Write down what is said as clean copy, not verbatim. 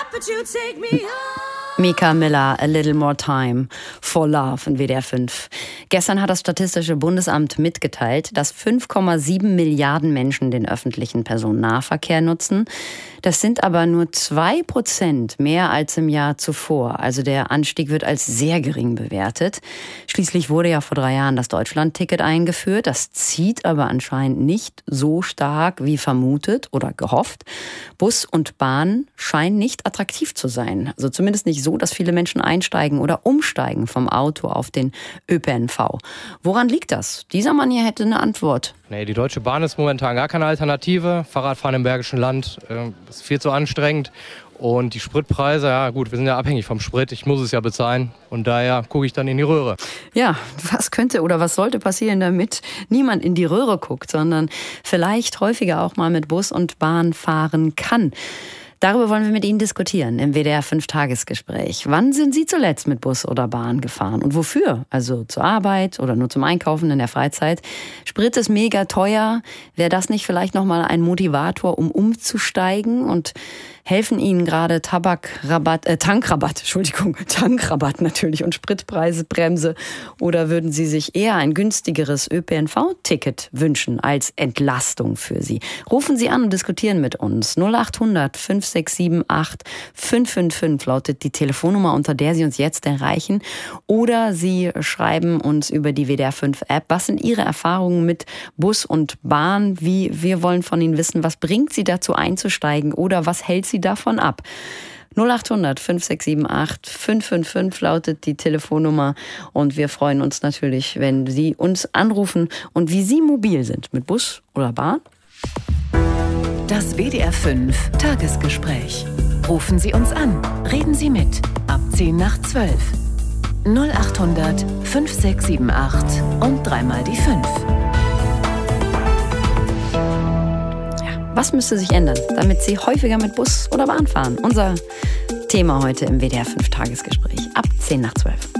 Mika Miller, A Little More Time for Love in WDR 5. Gestern hat das Statistische Bundesamt mitgeteilt, dass 5,7 Milliarden Menschen den öffentlichen Personennahverkehr nutzen. Das sind aber nur 2% mehr als im Jahr zuvor. Also der Anstieg wird als sehr gering bewertet. Schließlich wurde ja vor 3 Jahren das Deutschland-Ticket eingeführt. Das zieht aber anscheinend nicht so stark wie vermutet oder gehofft. Bus und Bahn scheinen nicht attraktiv zu sein. Also zumindest nicht so, dass viele Menschen einsteigen oder umsteigen vom Auto auf den ÖPNV. Woran liegt das? Dieser Mann hier hätte eine Antwort. Nee, die Deutsche Bahn ist momentan gar keine Alternative. Fahrradfahren im Bergischen Land ist viel zu anstrengend. Und die Spritpreise, ja gut, wir sind ja abhängig vom Sprit. Ich muss es ja bezahlen. Und daher gucke ich dann in die Röhre. Ja, was könnte oder was sollte passieren, damit niemand in die Röhre guckt, sondern vielleicht häufiger auch mal mit Bus und Bahn fahren kann? Darüber wollen wir mit Ihnen diskutieren im WDR 5-Tagesgespräch. Wann sind Sie zuletzt mit Bus oder Bahn gefahren und wofür? Also zur Arbeit oder nur zum Einkaufen in der Freizeit? Sprit ist mega teuer. Wäre das nicht vielleicht nochmal ein Motivator, um umzusteigen? Und helfen Ihnen gerade Tankrabatt natürlich und Spritpreisbremse? Oder würden Sie sich eher ein günstigeres ÖPNV-Ticket wünschen als Entlastung für Sie? Rufen Sie an und diskutieren mit uns. 0800 5678 555 lautet die Telefonnummer, unter der Sie uns jetzt erreichen. Oder Sie schreiben uns über die WDR 5 App. Was sind Ihre Erfahrungen mit Bus und Bahn? Wir wollen von Ihnen wissen, was bringt Sie dazu einzusteigen oder was hält Sie davon ab? 0800 5678 555 lautet die Telefonnummer und wir freuen uns natürlich, wenn Sie uns anrufen und wie Sie mobil sind, mit Bus oder Bahn. Das WDR 5 Tagesgespräch. Rufen Sie uns an, reden Sie mit, ab 10 nach 12. 0800 5678 und dreimal die 5. Was müsste sich ändern, damit Sie häufiger mit Bus oder Bahn fahren? Unser Thema heute im WDR 5 Tagesgespräch ab 10 nach 12.